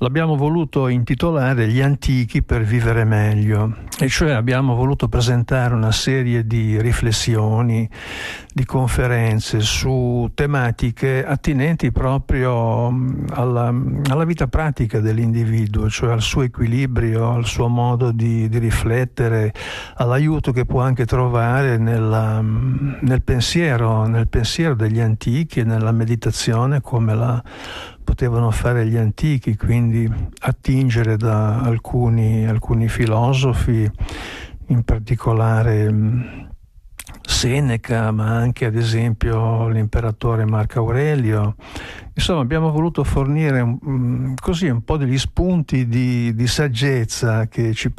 l'abbiamo voluto intitolare Gli antichi per vivere meglio, e cioè abbiamo voluto presentare una serie di riflessioni, di conferenze su tematiche attinenti proprio alla vita pratica dell'individuo, cioè al suo equilibrio, al suo modo di riflettere, all'aiuto che può anche trovare nel pensiero degli antichi e nella meditazione come la potevano fare gli antichi, quindi attingere da alcuni filosofi, in particolare Seneca, ma anche ad esempio l'imperatore Marco Aurelio. Insomma, abbiamo voluto fornire così un po' degli spunti di saggezza che ci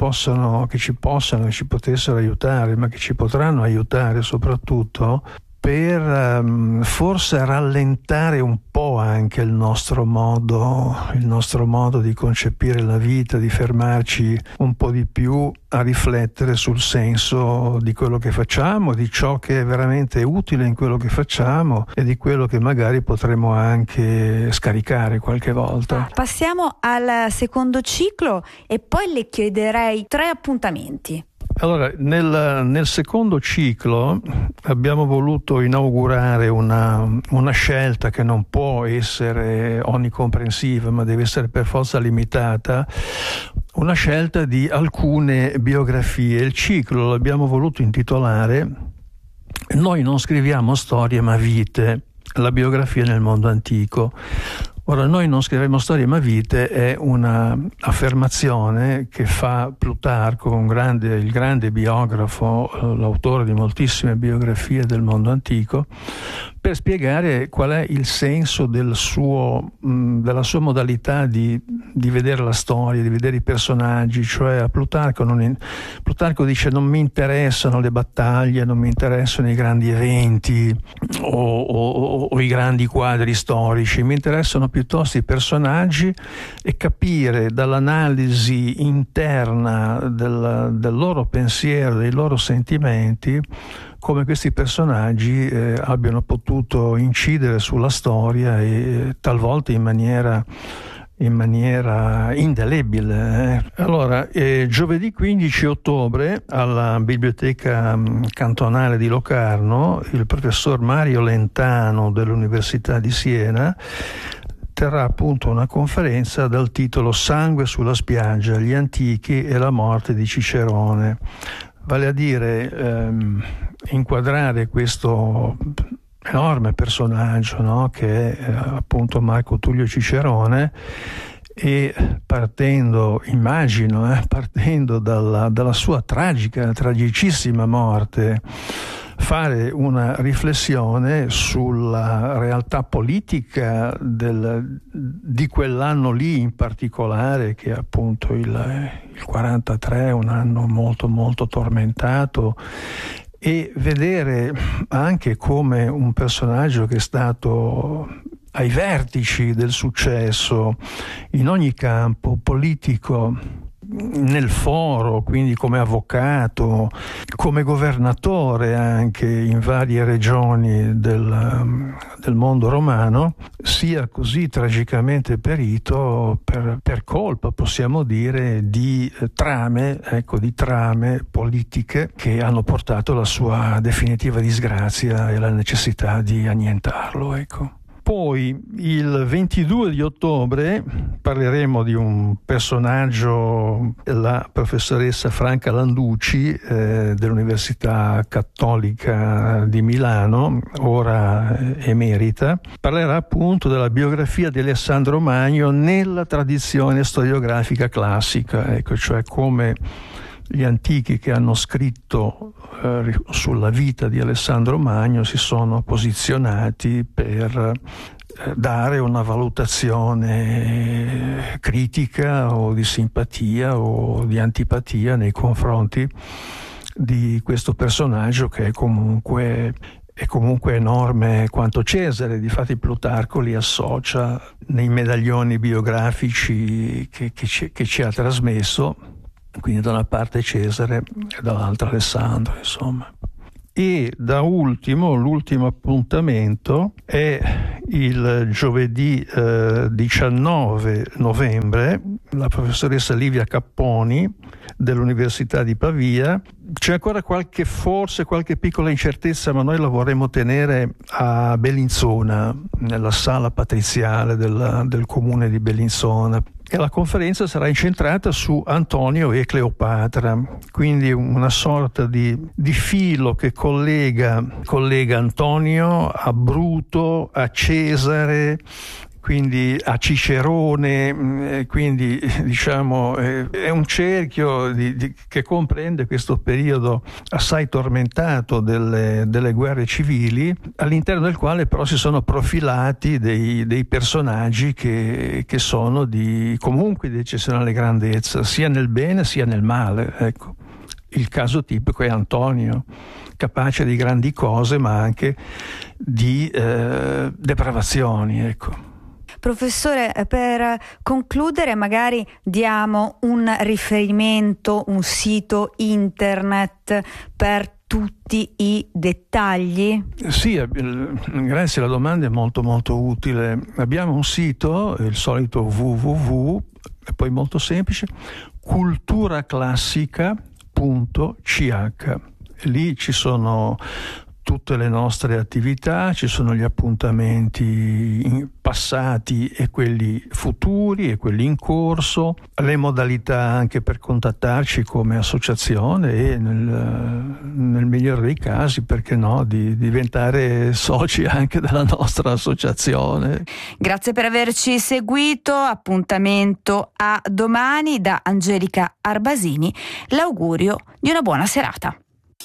potessero aiutare, ma che ci potranno aiutare soprattutto per forse rallentare un po' anche il nostro modo di concepire la vita, di fermarci un po' di più a riflettere sul senso di quello che facciamo, di ciò che è veramente utile in quello che facciamo e di quello che magari potremo anche scaricare qualche volta. Passiamo al secondo ciclo e poi le chiederei 3 appuntamenti. Allora, nel secondo ciclo abbiamo voluto inaugurare una scelta che non può essere onnicomprensiva, ma deve essere per forza limitata, una scelta di alcune biografie. Il ciclo l'abbiamo voluto intitolare Noi non scriviamo storie ma vite, la biografia nel mondo antico. Ora, noi non scriviamo storie ma vite è una affermazione che fa Plutarco, il grande biografo, l'autore di moltissime biografie del mondo antico, per spiegare qual è il senso della sua modalità di vedere la storia, di vedere i personaggi. Cioè a Plutarco dice: non mi interessano le battaglie, non mi interessano i grandi eventi o i grandi quadri storici, mi interessano piuttosto i personaggi e capire dall'analisi interna del loro pensiero, dei loro sentimenti, come questi personaggi abbiano potuto incidere sulla storia e talvolta in maniera indelebile. Allora, giovedì 15 ottobre alla Biblioteca Cantonale di Locarno il professor Mario Lentano dell'Università di Siena terrà appunto una conferenza dal titolo Sangue sulla spiaggia, gli antichi e la morte di Cicerone. Vale a dire inquadrare questo enorme personaggio, no? Che è appunto Marco Tullio Cicerone, e partendo dalla sua tragicissima morte, fare una riflessione sulla realtà politica di quell'anno lì in particolare, che è appunto il 43, un anno molto molto tormentato, e vedere anche come un personaggio che è stato ai vertici del successo in ogni campo politico, nel foro, quindi come avvocato, come governatore anche in varie regioni del mondo romano, sia così tragicamente perito per colpa, possiamo dire, di trame politiche che hanno portato alla sua definitiva disgrazia e alla necessità di annientarlo, ecco. Poi il 22 di ottobre parleremo di un personaggio, la professoressa Franca Landucci dell'Università Cattolica di Milano, ora emerita. Parlerà appunto della biografia di Alessandro Magno nella tradizione storiografica classica, ecco, cioè come gli antichi che hanno scritto sulla vita di Alessandro Magno si sono posizionati per dare una valutazione critica o di simpatia o di antipatia nei confronti di questo personaggio che è comunque enorme quanto Cesare. Difatti Plutarco li associa nei medaglioni biografici che ci ha trasmesso, quindi da una parte Cesare e dall'altra Alessandro, insomma. E da ultimo, l'ultimo appuntamento è il giovedì 19 novembre, la professoressa Livia Capponi dell'Università di Pavia. C'è ancora qualche piccola incertezza, ma noi la vorremmo tenere a Bellinzona, nella sala patriziale del comune di Bellinzona. E la conferenza sarà incentrata su Antonio e Cleopatra, quindi una sorta di filo che collega Antonio a Bruto, a Cesare, quindi a Cicerone, quindi diciamo è un cerchio che comprende questo periodo assai tormentato delle guerre civili, all'interno del quale però si sono profilati dei personaggi che sono comunque di eccezionale grandezza, sia nel bene sia nel male, ecco. Il caso tipico è Antonio, capace di grandi cose ma anche di depravazioni, ecco. Professore, per concludere magari diamo un riferimento, un sito internet per tutti i dettagli? Sì, grazie, la domanda è molto molto utile. Abbiamo un sito, il solito www, e poi molto semplice, culturaclassica.ch. Lì ci sono tutte le nostre attività, ci sono gli appuntamenti passati e quelli futuri e quelli in corso, le modalità anche per contattarci come associazione e nel migliore dei casi, perché no, di diventare soci anche della nostra associazione. Grazie per averci seguito, appuntamento a domani da Angelica Arbasini, l'augurio di una buona serata.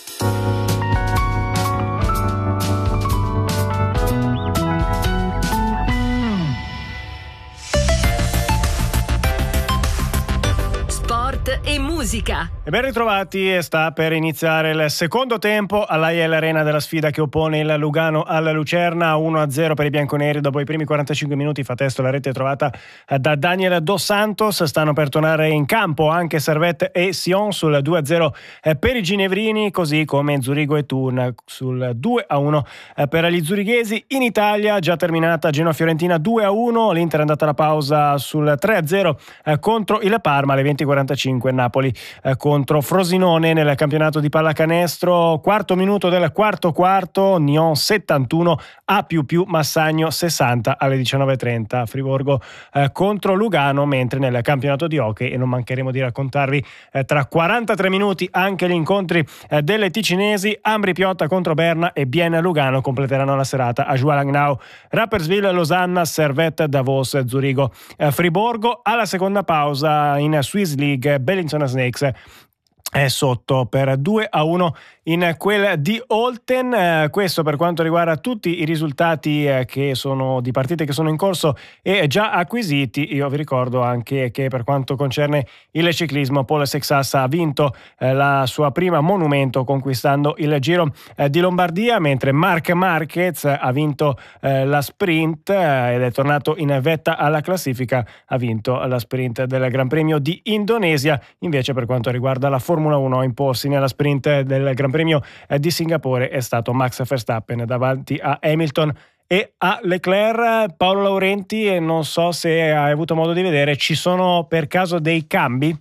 E musica. E ben ritrovati, e sta per iniziare il secondo tempo all'AIL Arena della sfida che oppone il Lugano alla Lucerna. 1-0 per i bianconeri dopo i primi 45 minuti. Fa testo la rete trovata da Daniel Dos Santos. Stanno per tornare in campo anche Servette e Sion sul 2-0 per i ginevrini, così come Zurigo e Thun sul 2-1 per gli zurighesi. In Italia già terminata Genoa-Fiorentina 2-1, l'Inter è andata alla pausa sul 3-0 contro il Parma. Alle 20:45 Napoli contro Frosinone nel campionato di pallacanestro. Quarto minuto del quarto, Nyon 71 A++ Massagno 60 alle 19:30. Friburgo contro Lugano, mentre nel campionato di hockey, e non mancheremo di raccontarvi tra 43 minuti anche gli incontri delle ticinesi, Ambri Piotta contro Berna e Bienne Lugano completeranno la serata a Joie-Langnau, Rapperswil Losanna, Servette Davos Zurigo Friburgo. Alla seconda pausa in Swiss League Bellinzona Snakes è sotto per 2-1 in quel di Olten. Questo per quanto riguarda tutti i risultati che sono di partite che sono in corso e già acquisiti. Io vi ricordo anche che per quanto concerne il ciclismo, Paul Sexas ha vinto la sua prima monumento conquistando il Giro di Lombardia, mentre Marc Marquez ha vinto la sprint ed è tornato in vetta alla classifica, ha vinto la sprint del Gran Premio di Indonesia. Invece per quanto riguarda la Formula 1, a imporsi nella sprint del Gran Premio di Singapore è stato Max Verstappen davanti a Hamilton e a Leclerc. Paolo Laurenti, non so se hai avuto modo di vedere, ci sono per caso dei cambi?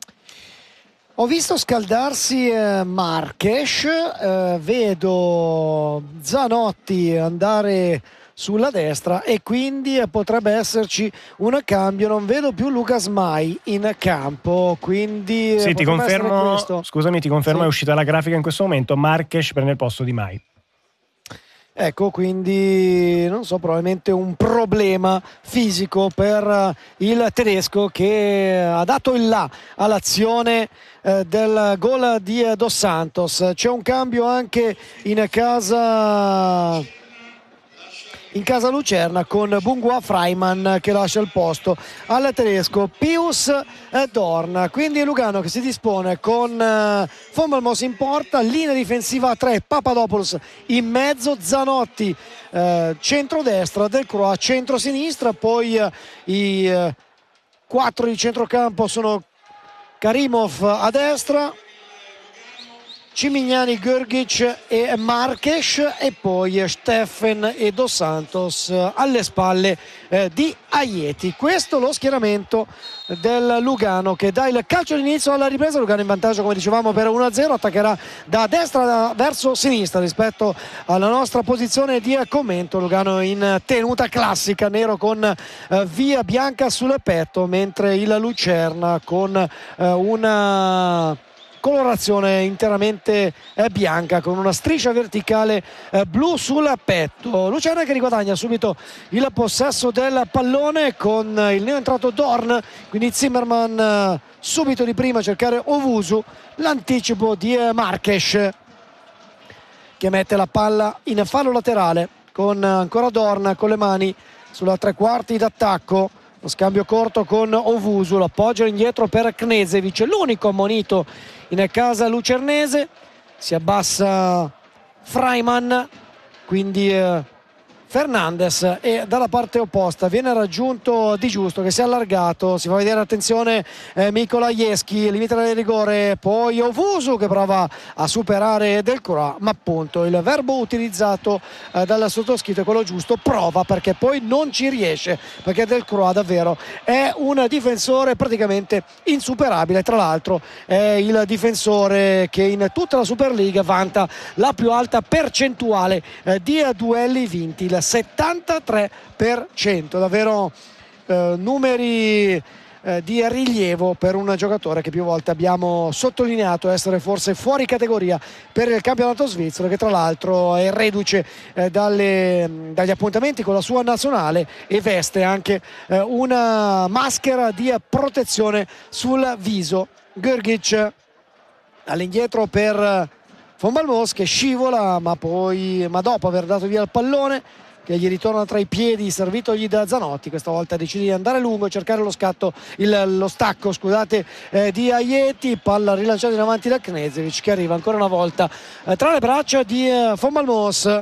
Ho visto scaldarsi Marques, vedo Zanotti andare sulla destra e quindi potrebbe esserci un cambio. Non vedo più Lucas Mai in campo, quindi sì, ti confermo, scusami, ti confermo, sì. È uscita la grafica in questo momento, Marques prende il posto di Mai. Ecco, quindi non so, probabilmente un problema fisico per il tedesco che ha dato il là all'azione del gol di Dos Santos. C'è un cambio anche in casa Lucerna, con Bungua Freiman che lascia il posto al tedesco Pius Dorn. Quindi Lugano che si dispone con Von Malmos in porta, linea difensiva a 3, Papadopoulos in mezzo, Zanotti centrodestra, Del Croix centrosinistra, poi i 4 di centrocampo sono Karimov a destra, Cimignani, Grgic e Marques, e poi Steffen e Dos Santos alle spalle di Ajeti. Questo lo schieramento del Lugano, che dà il calcio d'inizio alla ripresa. Lugano in vantaggio, come dicevamo, per 1-0, attaccherà da destra verso sinistra rispetto alla nostra posizione di commento. Lugano in tenuta classica, nero con via bianca sul petto, mentre il Lucerna con una colorazione interamente bianca, con una striscia verticale blu sul petto. Lucerna che riguadagna subito il possesso del pallone con il neoentrato Dorn, quindi Zimmerman subito di prima a cercare Owusu, l'anticipo di Marques che mette la palla in fallo laterale con ancora Dorn con le mani sulla tre quarti d'attacco. Lo scambio corto con Owusu, l'appoggio indietro per Knežević, l'unico ammonito in casa lucernese. Si abbassa Freiman, quindi Fernandes, e dalla parte opposta viene raggiunto Di Giusto, che si è allargato, si fa vedere, attenzione, Mikolajewski, limite del rigore, poi Owusu che prova a superare Delcroix, ma appunto il verbo utilizzato dal sottoscritto è quello giusto, prova, perché poi non ci riesce, perché Delcroix davvero è un difensore praticamente insuperabile. Tra l'altro è il difensore che in tutta la Superliga vanta la più alta percentuale di duelli vinti, il 73%, davvero numeri di rilievo per un giocatore che più volte abbiamo sottolineato essere forse fuori categoria per il campionato svizzero, che tra l'altro è reduce dagli appuntamenti con la sua nazionale e veste anche una maschera di protezione sul viso. Grgic all'indietro per Von Malmos, che scivola, ma dopo aver dato via il pallone che gli ritorna tra i piedi, servitogli da Zanotti, questa volta decide di andare lungo e cercare lo stacco di Ajeti, palla rilanciata in avanti da Knežević, che arriva ancora una volta tra le braccia di Von Malmos.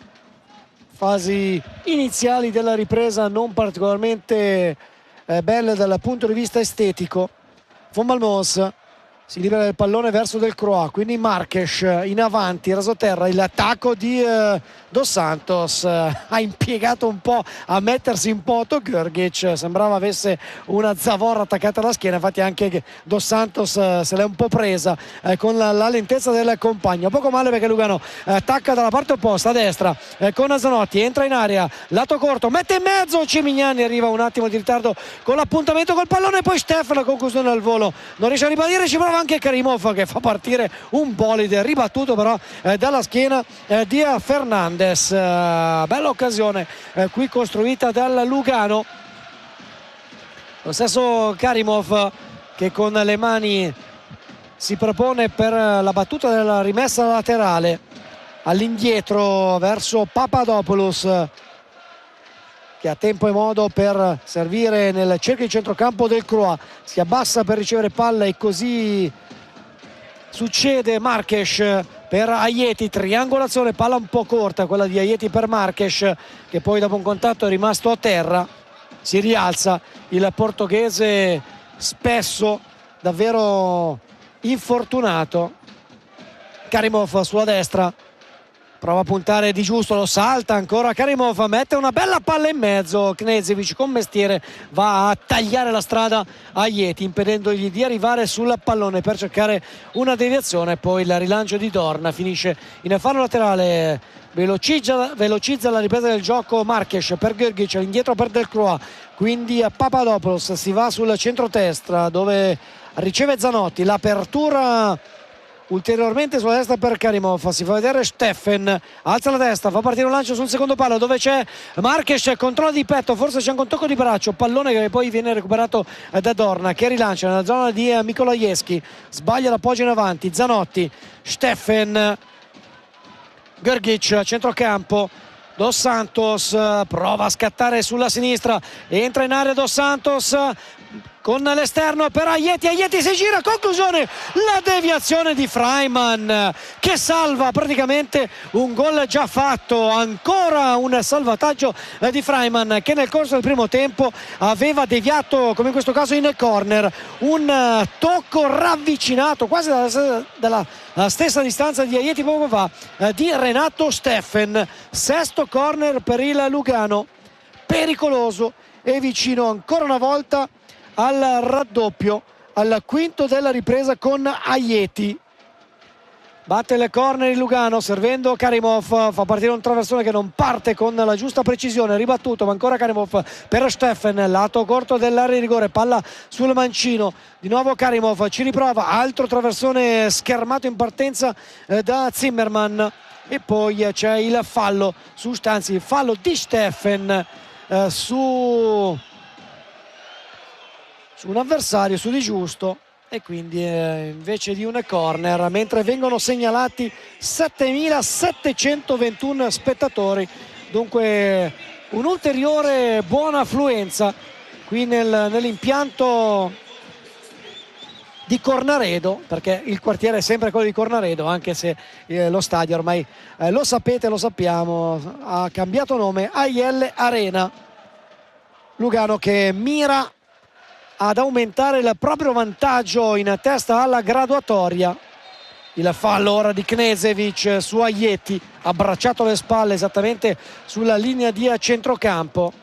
Fasi iniziali della ripresa non particolarmente belle dal punto di vista estetico. Von Malmos si libera del pallone verso Delcroix, quindi Marques in avanti, rasoterra, il attacco di Dos Santos, ha impiegato un po' a mettersi in poto Grgic, sembrava avesse una zavorra attaccata alla schiena, infatti anche Dos Santos se l'è un po' presa con la lentezza del compagno. Poco male perché Lugano attacca dalla parte opposta a destra con Zanotti, entra in area, lato corto, mette in mezzo Cimignani, arriva un attimo di ritardo con l'appuntamento col pallone, poi Steffen, la conclusione al volo non riesce a ribadire, ci prova anche Karimov che fa partire un bolide ribattuto però dalla schiena di Fernandes. Bella occasione qui costruita dal Lugano, lo stesso Karimov che con le mani si propone per la battuta della rimessa laterale all'indietro verso Papadopoulos, che ha tempo e modo per servire nel cerchio di centrocampo del Croix, si abbassa per ricevere palla e così succede. Marques per Ajeti, triangolazione, palla un po' corta quella di Ajeti per Marques, che poi dopo un contatto è rimasto a terra. Si rialza il portoghese, spesso davvero infortunato. Karimov sulla destra, prova a puntare Di Giusto, lo salta ancora Karimov, mette una bella palla in mezzo, Knežević con mestiere va a tagliare la strada a Ajeti, impedendogli di arrivare sul pallone per cercare una deviazione. Poi il rilancio di Dorn finisce in fallo laterale, velocizza la ripresa del gioco Marques per Grgic, indietro per Delcroix, quindi a Papadopoulos, si va sul centro-destra dove riceve Zanotti, l'apertura ulteriormente sulla destra per Karimov, si fa vedere Steffen, alza la testa, fa partire un lancio sul secondo palo dove c'è Marques, controllo di petto, forse c'è anche un tocco di braccio, pallone che poi viene recuperato da Dorn, che rilancia nella zona di Mikolajewski, sbaglia l'appoggio in avanti, Zanotti, Steffen, Grgic a centrocampo, Dos Santos prova a scattare sulla sinistra, entra in area Dos Santos, con l'esterno per Ajeti si gira, conclusione, la deviazione di Freiman che salva praticamente un gol già fatto. Ancora un salvataggio di Freiman che nel corso del primo tempo aveva deviato, come in questo caso in corner, un tocco ravvicinato quasi dalla stessa distanza di Ajeti poco fa, di Renato Steffen. Sesto corner per il Lugano, pericoloso e vicino ancora una volta al raddoppio, al quinto della ripresa con Ajeti. Batte il corner il Lugano servendo Karimov, fa partire un traversone che non parte con la giusta precisione, ribattuto ma ancora Karimov per Steffen, lato corto dell'area di rigore, palla sul mancino, di nuovo Karimov ci riprova, altro traversone schermato in partenza da Zimmermann, e poi c'è il fallo il fallo di Steffen su un avversario, su Di Giusto, e quindi invece di un corner, mentre vengono segnalati 7.721 spettatori, dunque un'ulteriore buona affluenza qui nell'impianto di Cornaredo, perché il quartiere è sempre quello di Cornaredo, anche se lo stadio ormai lo sapete, lo sappiamo, ha cambiato nome, AIL Arena. Lugano che mira ad aumentare il proprio vantaggio in testa alla graduatoria. Il fallo ora di Knežević su Ajeti, abbracciato alle spalle esattamente sulla linea di centrocampo.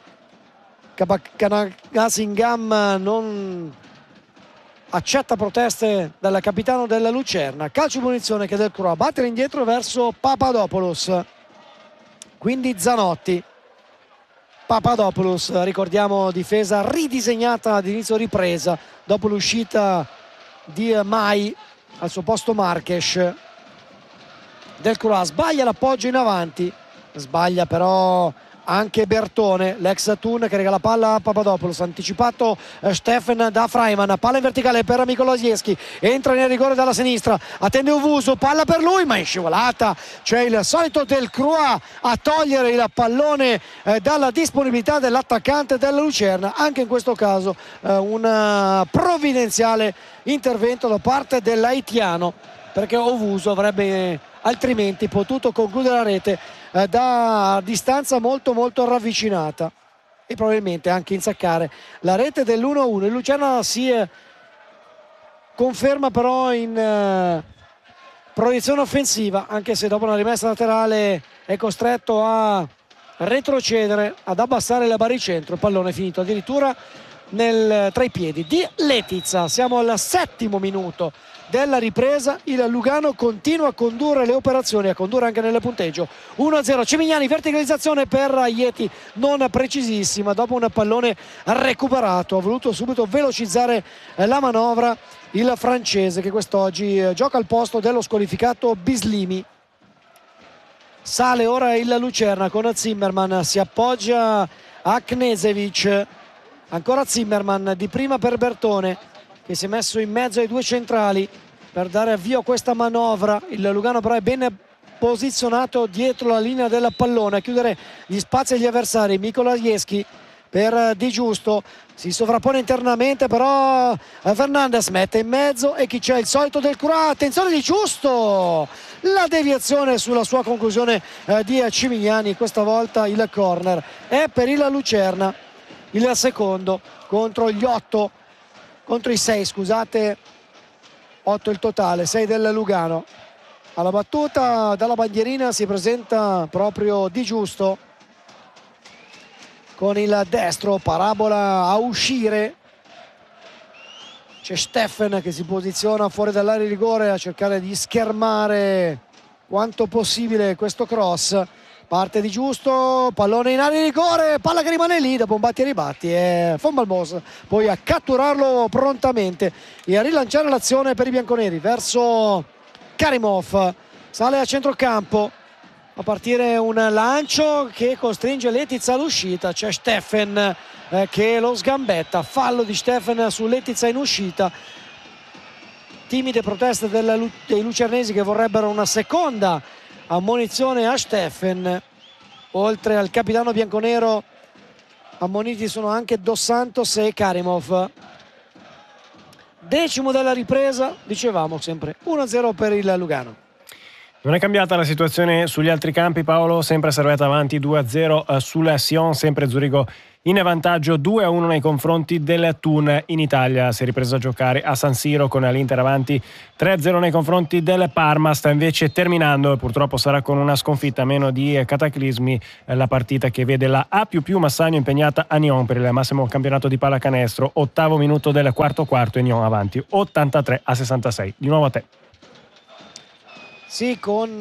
Kanagazingam non accetta proteste dal capitano della Lucerna. Calcio di punizione che Del Croix battere indietro verso Papadopoulos, quindi Zanotti. Papadopoulos, ricordiamo, difesa ridisegnata ad inizio ripresa dopo l'uscita di Mai, al suo posto Marques. Del Croix sbaglia l'appoggio in avanti, sbaglia però anche Bertone, l'ex Thun che regala palla a Papadopoulos, anticipato Steffen da Freiman, palla in verticale per Mikolajewski, entra nel rigore dalla sinistra, attende Owusu, palla per lui ma in scivolata c'è il solito Del Croix a togliere il pallone dalla disponibilità dell'attaccante della Lucerna. Anche in questo caso un provvidenziale intervento da parte dell'haitiano, perché Owusu avrebbe altrimenti potuto concludere la rete da distanza molto ravvicinata e probabilmente anche insaccare la rete dell'1-1. Il Lucerna si conferma però in proiezione offensiva, anche se dopo una rimessa laterale è costretto a retrocedere, ad abbassare la baricentro. Il pallone è finito addirittura tra i piedi di Letizia. Siamo al 7° minuto della ripresa, il Lugano continua a condurre le operazioni, a condurre anche nel punteggio. 1-0 Cimignani, verticalizzazione per Ajeti non precisissima, dopo un pallone recuperato ha voluto subito velocizzare la manovra il francese, che quest'oggi gioca al posto dello squalificato Bislimi. Sale ora il Lucerna con Zimmermann, si appoggia a Knežević, ancora Zimmermann, di prima per Bertone che si è messo in mezzo ai due centrali per dare avvio a questa manovra. Il Lugano però è ben posizionato dietro la linea del pallone a chiudere gli spazi agli avversari. Mikolajewski per Di Giusto, si sovrappone internamente però Fernandez mette in mezzo, e chi c'è? Il solito Del Croix, attenzione Di Giusto, la deviazione sulla sua conclusione di Cimignani. Questa volta il corner è per il Lucerna, il secondo contro gli 8, contro i 6, scusate, 8 il totale, 6 del Lugano. Alla battuta dalla bandierina si presenta proprio Di Giusto con il destro, parabola a uscire. C'è Steffen che si posiziona fuori dall'area di rigore a cercare di schermare quanto possibile questo cross. Parte Di Giusto, pallone in area di rigore, palla che rimane lì dopo un batti e ribatti, e Von Balmos poi a catturarlo prontamente e a rilanciare l'azione per i bianconeri verso Karimov. Sale a centrocampo, a partire un lancio che costringe Letizia all'uscita. C'è Steffen che lo sgambetta, fallo di Steffen su Letizia in uscita. Timide proteste dei lucernesi che vorrebbero una seconda ammonizione a Steffen. Oltre al capitano bianconero ammoniti sono anche Dos Santos e Karimov. 10° della ripresa, dicevamo sempre 1-0 per il Lugano. Non è cambiata la situazione sugli altri campi, Paolo, sempre Servette avanti 2-0 sul Sion, sempre Zurigo in vantaggio 2-1 nei confronti del Thun. In Italia si è ripreso a giocare a San Siro con l'Inter avanti 3-0 nei confronti del Parma. Sta invece terminando e purtroppo sarà con una sconfitta, meno di cataclismi, la partita che vede la A++ Massagno impegnata a Nyon per il massimo campionato di pallacanestro. 8° minuto del quarto e Nyon avanti 83-66. Di nuovo a te. Sì, con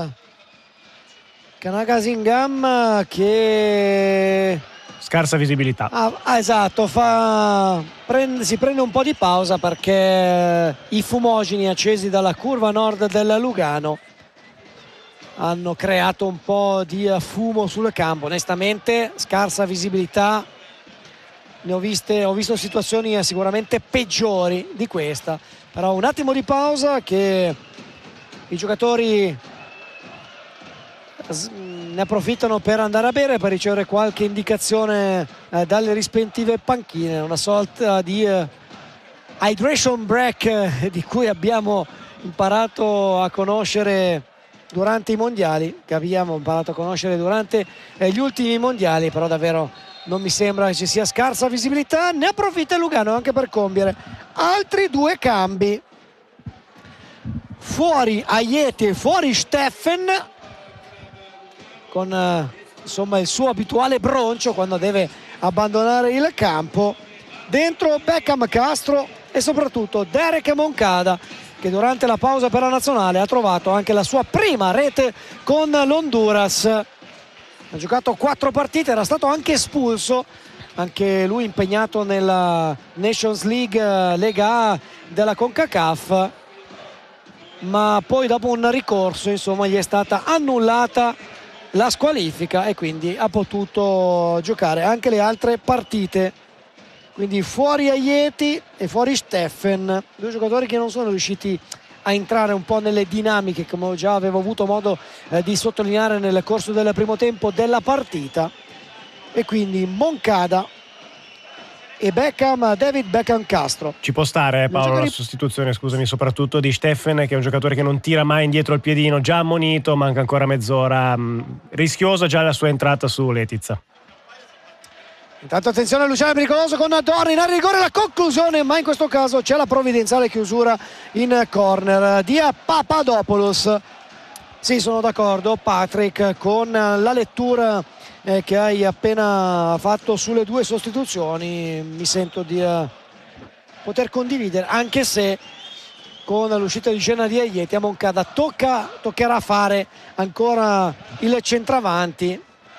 Kanagasingham che scarsa visibilità. Esatto, si prende un po' di pausa perché i fumogeni accesi dalla curva nord del Lugano hanno creato un po' di fumo sul campo. Onestamente scarsa visibilità, ho visto situazioni sicuramente peggiori di questa, però un attimo di pausa che i giocatori ne approfittano per andare a bere, per ricevere qualche indicazione dalle rispettive panchine, una sorta di hydration break di cui abbiamo imparato a conoscere durante i mondiali, che abbiamo imparato a conoscere durante gli ultimi mondiali, però davvero non mi sembra che ci sia scarsa visibilità. Ne approfitta il Lugano anche per compiere altri 2 cambi. Fuori Aieti e fuori Steffen, con insomma il suo abituale broncio quando deve abbandonare il campo. Dentro Beckham Castro e soprattutto Derek Moncada, che durante la pausa per la nazionale ha trovato anche la sua prima rete con l'Honduras. Ha giocato 4 partite, era stato anche espulso, anche lui impegnato nella Nations League Lega A della CONCACAF, ma poi dopo un ricorso insomma gli è stata annullata la squalifica e quindi ha potuto giocare anche le altre partite. Quindi fuori Aieti e fuori Steffen, 2 giocatori che non sono riusciti a entrare un po' nelle dinamiche, come già avevo avuto modo di sottolineare nel corso del primo tempo della partita. E quindi Moncada e David Beckham Castro. Ci può stare, Paolo, la sostituzione, scusami, soprattutto di Steffen, che è un giocatore che non tira mai indietro il piedino, già ammonito, manca ancora mezz'ora, rischiosa già la sua entrata su Letizia. Intanto attenzione a Luciano pericoloso con Dorn in area di rigore, la conclusione, ma in questo caso c'è la provvidenziale chiusura in corner di Papadopoulos. Sì, sono d'accordo Patrick con la lettura che hai appena fatto sulle 2 sostituzioni. Mi sento di poter condividere, anche se con l'uscita di scena di Aieti a Moncada toccherà fare ancora il centravanti,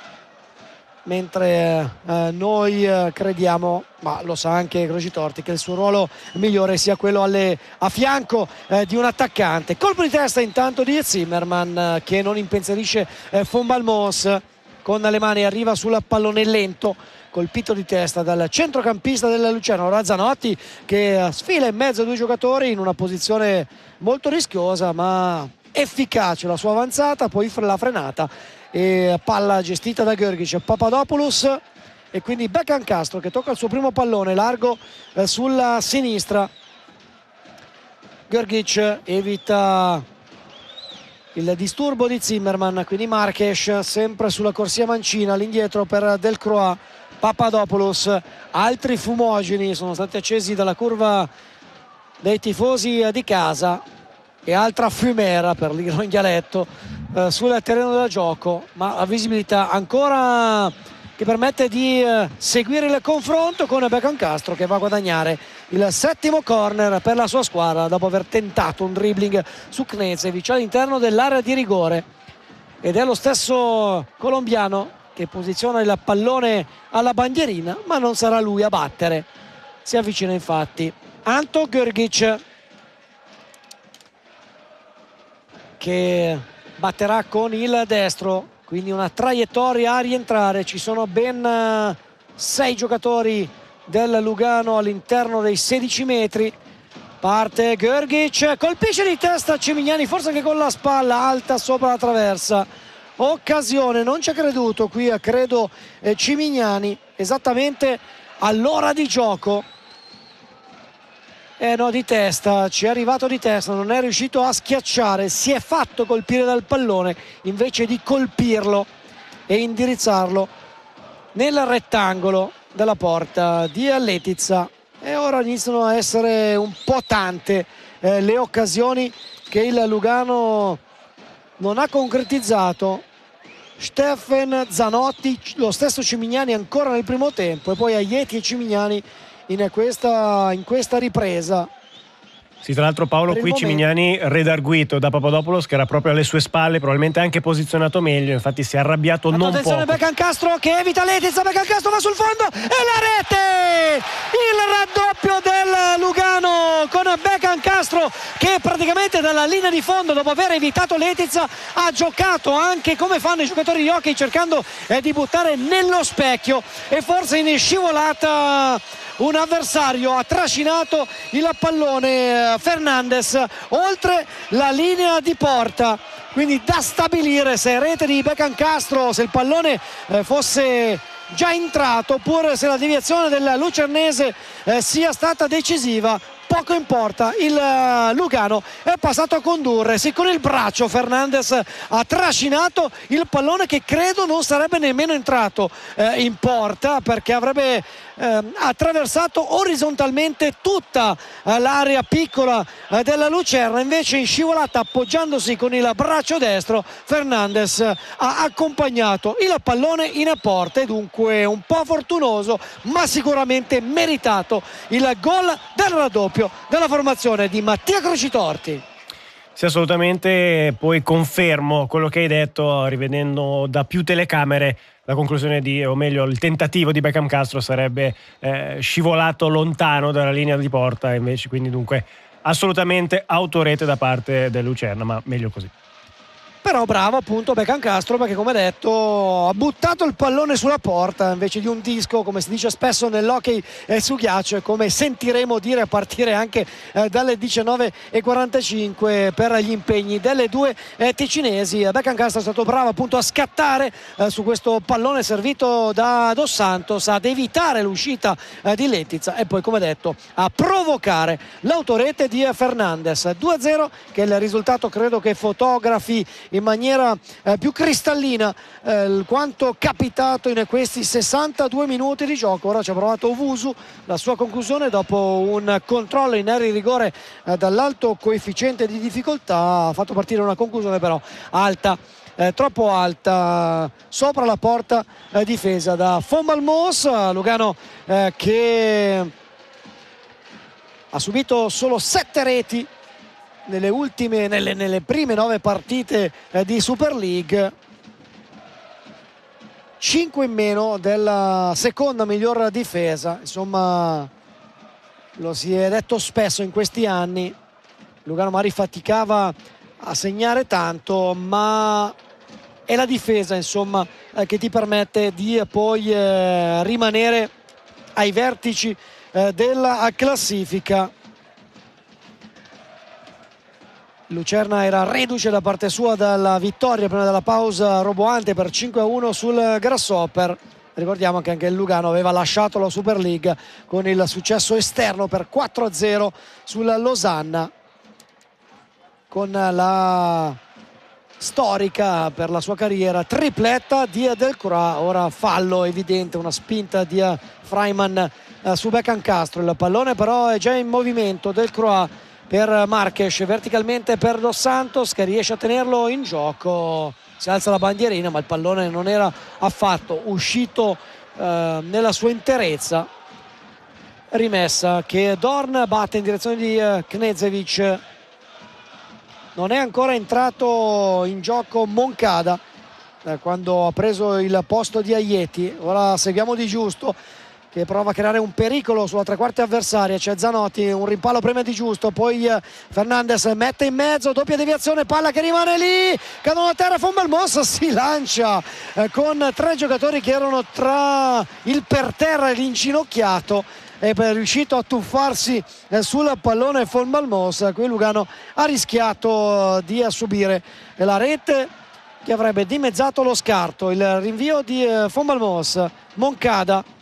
mentre noi crediamo, ma lo sa anche Croci Torti, che il suo ruolo migliore sia quello a fianco di un attaccante. Colpo di testa intanto di Zimmerman, che non impensierisce Von Balmos, con le mani arriva sul pallone lento, colpito di testa dal centrocampista del Luciano Razzanotti, che sfila in mezzo a 2 giocatori in una posizione molto rischiosa ma efficace la sua avanzata, poi la frenata e palla gestita da Görgic. Papadopoulos e quindi Beckham Castro che tocca il suo primo pallone largo sulla sinistra. Görgic evita il disturbo di Zimmerman, quindi Marques sempre sulla corsia mancina, all'indietro per Delcroix. Papadopoulos, altri fumogeni sono stati accesi dalla curva dei tifosi di casa e altra fumera, per dirlo in dialetto, sul terreno del gioco, ma la visibilità ancora che permette di seguire il confronto con Beckham Castro, che va a guadagnare il 7° corner per la sua squadra dopo aver tentato un dribbling su Knezevic all'interno dell'area di rigore. Ed è lo stesso colombiano che posiziona il pallone alla bandierina, ma non sarà lui a battere. Si avvicina infatti Anto Görgic, che batterà con il destro, quindi una traiettoria a rientrare. Ci sono ben 6 giocatori del Lugano all'interno dei 16 metri. Parte Görgic, colpisce di testa Cimignani, forse anche con la spalla alta sopra la traversa. Occasione, non ci ha creduto qui, credo Cimignani, esattamente all'ora di gioco. No, di testa, ci è arrivato di testa, non è riuscito a schiacciare, si è fatto colpire dal pallone invece di colpirlo e indirizzarlo nel rettangolo della porta di Letizia. E ora iniziano a essere un po' tante le occasioni che il Lugano non ha concretizzato. Steffen, Zanotti, lo stesso Cimignani ancora nel primo tempo e poi Aieti e Cimignani in questa ripresa. Sì, tra l'altro Paolo qui Cimignani redarguito da Papadopoulos, che era proprio alle sue spalle, probabilmente anche posizionato meglio, infatti si è arrabbiato non poco. Attenzione Becancastro che evita Letizia, Becancastro va sul fondo e la rete! Il raddoppio del Lugano con Becancastro che praticamente dalla linea di fondo, dopo aver evitato Letizia, ha giocato anche come fanno i giocatori di hockey, cercando di buttare nello specchio, e forse in scivolata un avversario ha trascinato il pallone Fernandes oltre la linea di porta, quindi da stabilire se rete di Becancastro, se il pallone fosse già entrato oppure se la deviazione del lucernese sia stata decisiva. Poco importa, il Lugano è passato a condurre. Sì, con il braccio Fernandes ha trascinato il pallone che credo non sarebbe nemmeno entrato in porta, perché avrebbe attraversato orizzontalmente tutta l'area piccola della Lucerna. Invece in scivolata, appoggiandosi con il braccio destro, Fernandes ha accompagnato il pallone in porta, e dunque un po' fortunoso ma sicuramente meritato il gol del raddoppio della formazione di Mattia Crocitorti. Sì, assolutamente. Poi confermo quello che hai detto, rivedendo da più telecamere la conclusione o meglio il tentativo di Becancastro sarebbe scivolato lontano dalla linea di porta, invece, quindi dunque assolutamente autorete da parte del Lucerna, ma meglio così. Però bravo appunto Becancastro, perché come detto ha buttato il pallone sulla porta invece di un disco, come si dice spesso nell'hockey su ghiaccio, e come sentiremo dire a partire anche dalle 19:45 per gli impegni delle due ticinesi. Becancastro è stato bravo appunto a scattare su questo pallone servito da Dos Santos, ad evitare l'uscita di Letizia e poi, come detto, a provocare l'autorete di Fernandes. 2-0 che è il risultato, credo, che fotografi in maniera più cristallina quanto capitato in questi 62 minuti di gioco. Ora ci ha provato Owusu, la sua conclusione dopo un controllo in area di rigore dall'alto coefficiente di difficoltà. Ha fatto partire una conclusione però alta, troppo alta, sopra la porta difesa da Von Malmos. Lugano che ha subito solo 7 reti nelle prime 9 partite di Super League, 5 in meno della seconda miglior difesa. Insomma, lo si è detto spesso in questi anni, Lugano magari faticava a segnare tanto, ma è la difesa, insomma, che ti permette di poi rimanere ai vertici della classifica. Lucerna era reduce da parte sua dalla vittoria prima della pausa roboante per 5-1 sul Grasshopper. Ricordiamo che anche il Lugano aveva lasciato la Super League con il successo esterno per 4-0 sulla Losanna, con la storica per la sua carriera tripletta di Delcroix. Ora fallo evidente, una spinta di Freiman su Becancastro. Il pallone però è già in movimento. Delcroix per Marques, verticalmente per Dos Santos, che riesce a tenerlo in gioco. Si alza la bandierina, ma il pallone non era affatto uscito nella sua interezza. Rimessa che Dorn batte in direzione di Knežević. Non è ancora entrato in gioco Moncada quando ha preso il posto di Aieti. Ora seguiamo Di Giusto, che prova a creare un pericolo sulla tre quarti avversaria. C'è Zanotti, un rimpallo prima Di Giusto, poi Fernandes mette in mezzo, doppia deviazione, palla che rimane lì, cadono a terra. Von Malmos si lancia con 3 giocatori che erano tra il per terra e l'inginocchiato, e è riuscito a tuffarsi sul pallone Von Malmos. Qui Lugano ha rischiato di subire la rete che avrebbe dimezzato lo scarto. Il rinvio di Von Malmos, Moncada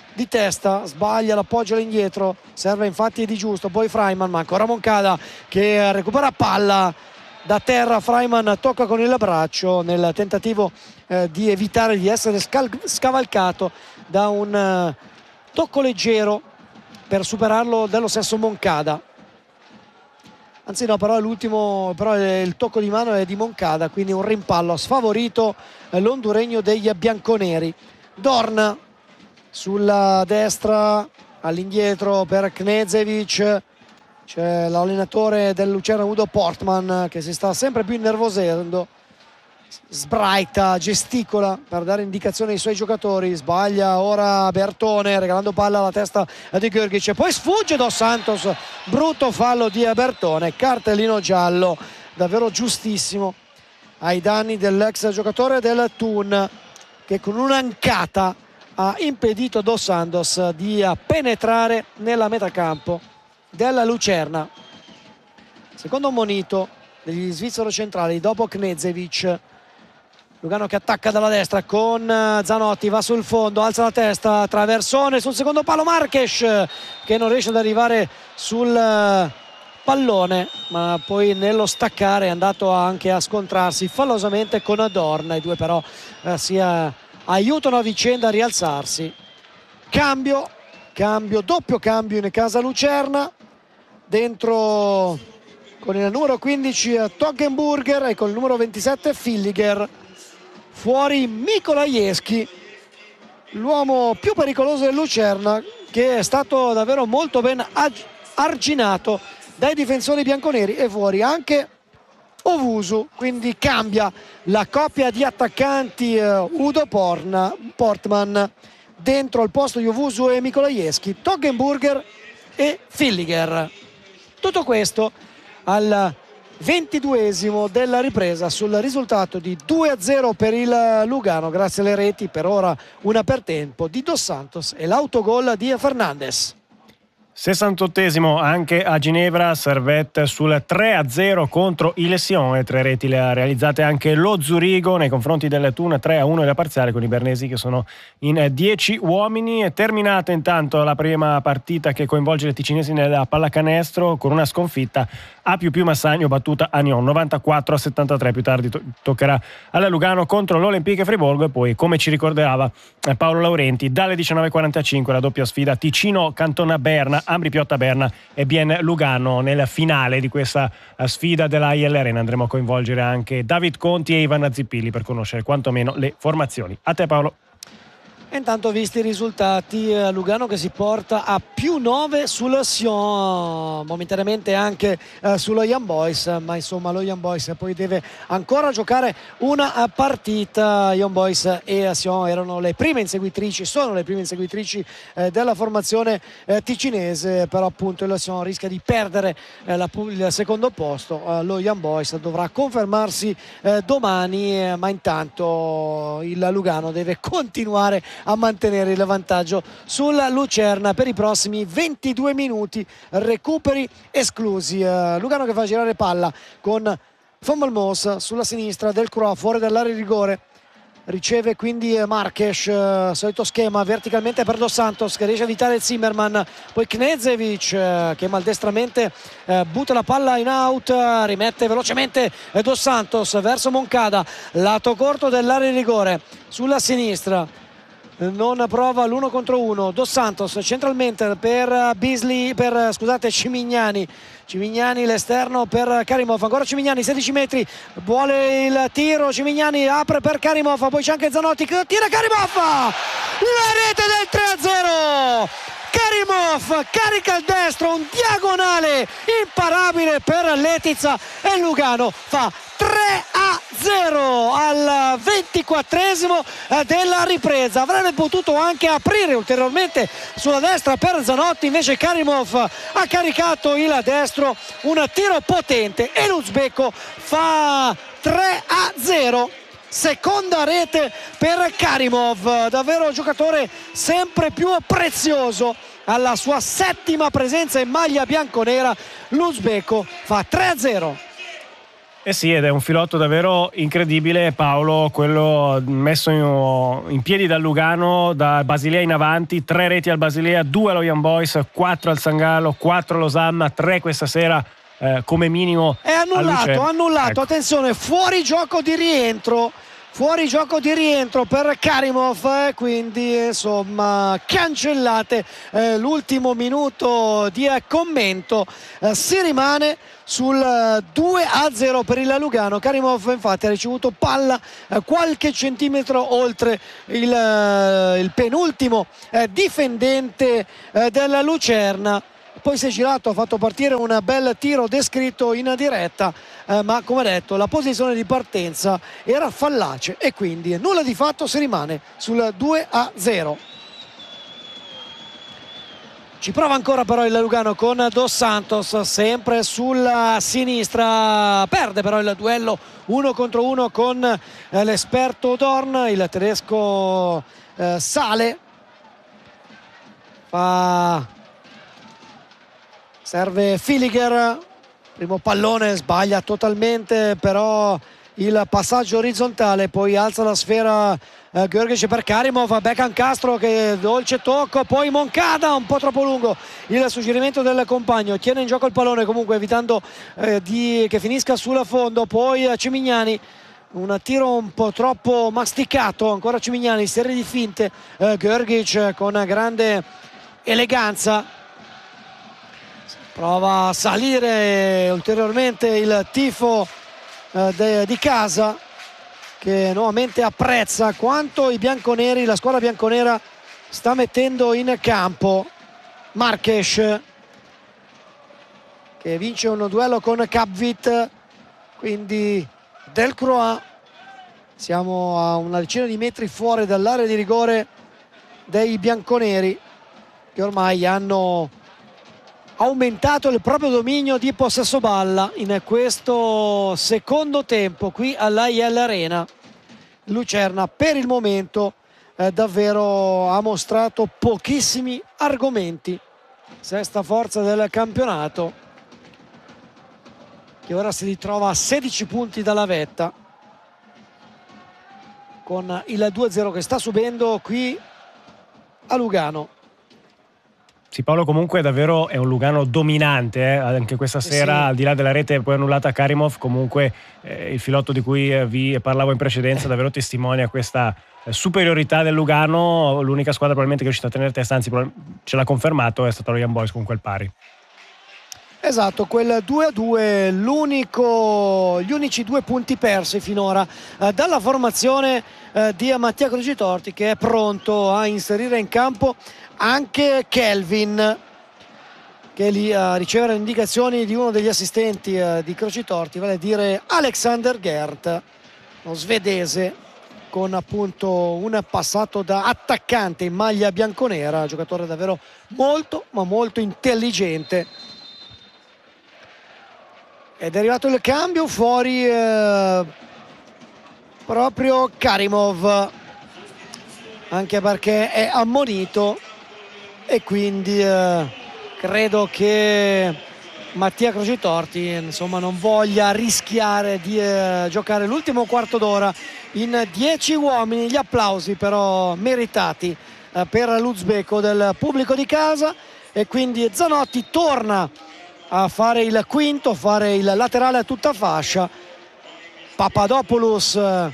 di testa, sbaglia l'appoggio all'indietro, serve infatti Di Giusto, poi Freiman, ma ancora Moncada che recupera palla da terra. Freiman tocca con il braccio nel tentativo di evitare di essere scavalcato da un tocco leggero per superarlo dello stesso Moncada. Anzi no, però il tocco di mano è di Moncada, quindi un rimpallo. Ha sfavorito l'onduregno degli bianconeri. Dorn sulla destra, all'indietro per Knežević. C'è l'allenatore del Lucerna Udo Portman che si sta sempre più innervosendo, sbraita, gesticola per dare indicazioni ai suoi giocatori. Sbaglia ora Bertone regalando palla alla testa di Grgić e poi sfugge Dos Santos. Brutto fallo di Bertone, cartellino giallo davvero giustissimo ai danni dell'ex giocatore del Thun, che con un'ancata ha impedito a Dos Santos di penetrare nella metacampo della Lucerna. Secondo ammonito degli svizzero centrali dopo Knežević. Lugano che attacca dalla destra con Zanotti, va sul fondo, alza la testa, traversone sul secondo palo, Marques che non riesce ad arrivare sul pallone, ma poi nello staccare è andato anche a scontrarsi fallosamente con Dorn. I due però si aiutano a vicenda a rialzarsi. Doppio cambio in casa Lucerna. Dentro con il numero 15 Toggenburger e con il numero 27 Filliger. Fuori Mikolajewski, l'uomo più pericoloso del Lucerna, che è stato davvero molto ben arginato dai difensori bianconeri. E fuori anche Owusu, quindi cambia la coppia di attaccanti Udo Portman. Dentro al posto di Owusu e Mikolajewski, Toggenburger e Filliger. Tutto questo al 22esimo della ripresa, sul risultato di 2-0 per il Lugano, grazie alle reti, per ora una per tempo, di Dos Santos e l'autogol di Fernandes. 68esimo anche a Ginevra, Servette sul 3-0 contro il Sion, e 3 reti le ha realizzate anche lo Zurigo nei confronti del Thun. 3-1 la parziale, con i bernesi che sono in 10 uomini. È terminata intanto la prima partita che coinvolge le ticinesi nella pallacanestro con una sconfitta a più Massagno, battuta a Nyon 94-73. Più tardi toccherà alla Lugano contro l'Olympique Friburgo, e poi, come ci ricordava Paolo Laurenti, dalle 19.45 la doppia sfida Ticino-Cantona-Berna, Ambri-Piotta-Berna e Bien Lugano. Nel finale di questa sfida della IL Arena andremo a coinvolgere anche David Conti e Ivan Zippilli per conoscere quantomeno le formazioni. A te Paolo. E intanto, visti i risultati, Lugano che si porta a +9 sul Sion, momentaneamente anche sullo Young Boys, ma insomma lo Young Boys poi deve ancora giocare una partita. Young Boys e Sion erano le prime inseguitrici, sono le prime inseguitrici della formazione ticinese, però appunto il Sion rischia di perdere il secondo posto. Lo Young Boys dovrà confermarsi domani, ma intanto il Lugano deve continuare a mantenere il vantaggio sulla Lucerna per i prossimi 22 minuti, recuperi esclusi. Lugano che fa girare palla con Von Malmos sulla sinistra, Del Croix fuori dall'area di rigore, riceve quindi Marques, solito schema verticalmente per Dos Santos che riesce a evitare Zimmerman, poi Knežević che maldestramente butta la palla in out, rimette velocemente Dos Santos verso Moncada, lato corto dell'area di rigore sulla sinistra. Non prova l'1 contro 1 Dos Santos centralmente per Cimignani l'esterno per Karimov, ancora Cimignani 16 metri, vuole il tiro, Cimignani apre per Karimov, poi c'è anche Zanotti che tira, Karimov, la rete del 3-0. Karimov carica il destro, un diagonale imparabile per Letizia, e Lugano fa 3-0 al 24esimo della ripresa. Avrebbe potuto anche aprire ulteriormente sulla destra per Zanotti, invece Karimov ha caricato il destro, un tiro potente, e l'Uzbeko fa 3-0. Seconda rete per Karimov, davvero un giocatore sempre più prezioso alla sua 7ª presenza in maglia bianconera. L'Uzbeko fa 3-0. Eh sì, ed è un filotto davvero incredibile, Paolo, quello messo in piedi dal Lugano, da Basilea in avanti. 3 reti al Basilea, 2 allo Young Boys, 4 al San Gallo, 4 allo Samma, 3 questa sera come minimo. È annullato, Ecco. attenzione, fuori gioco di rientro per Karimov, quindi insomma cancellate l'ultimo minuto di commento. Si rimane sul 2-0 per il Lugano. Karimov infatti ha ricevuto palla qualche centimetro oltre il penultimo difendente della Lucerna. Poi si è girato, ha fatto partire un bel tiro descritto in diretta, ma come detto la posizione di partenza era fallace e quindi nulla di fatto, si rimane sul 2-0. Ci prova ancora però il Lugano con Dos Santos, sempre sulla sinistra, perde però il duello 1 contro 1 con l'esperto Dorn. Il tedesco sale, serve Filiger, primo pallone, sbaglia totalmente però il passaggio orizzontale, poi alza la sfera Görgic per Karimov, backhand Castro che dolce tocco, poi Moncada un po' troppo lungo il suggerimento del compagno, tiene in gioco il pallone comunque evitando che finisca sul fondo, poi Cimignani, un tiro un po' troppo masticato, ancora Cimignani, serie di finte, Görgic con grande eleganza prova a salire ulteriormente il tifo di casa, che nuovamente apprezza quanto i bianconeri, la squadra bianconera sta mettendo in campo. Marques che vince un duello con Capvit, quindi Delcroix, siamo a una decina di metri fuori dall'area di rigore dei bianconeri, che ormai hanno aumentato il proprio dominio di possesso palla in questo secondo tempo qui all'AIL Arena. Lucerna per il momento davvero ha mostrato pochissimi argomenti, sesta forza del campionato, che ora si ritrova a 16 punti dalla vetta con il 2-0 che sta subendo qui a Lugano. Sì, Paolo, comunque davvero è un Lugano dominante, anche questa sera, sì. Al di là della rete poi annullata a Karimov, comunque il filotto di cui vi parlavo in precedenza davvero testimonia questa superiorità del Lugano. L'unica squadra probabilmente che è riuscita a tenere testa, anzi ce l'ha confermato, è stata lo Young Boys con quel pari. Esatto, quel 2-2, gli unici 2 punti persi finora dalla formazione di Mattia Crocitorti, che è pronto a inserire in campo anche Kelvin, che lì riceve le indicazioni di uno degli assistenti di Crocitorti, vale a dire Alexander Gert, lo svedese, con appunto un passato da attaccante in maglia bianconera, giocatore davvero molto ma molto intelligente. Ed è arrivato il cambio, fuori proprio Karimov, anche perché è ammonito, e quindi credo che Mattia Crocitorti insomma non voglia rischiare di giocare l'ultimo quarto d'ora in 10 uomini. Gli applausi però meritati per l'uzbeko del pubblico di casa, e quindi Zanotti torna a fare il quinto, fare il laterale a tutta fascia. Papadopoulos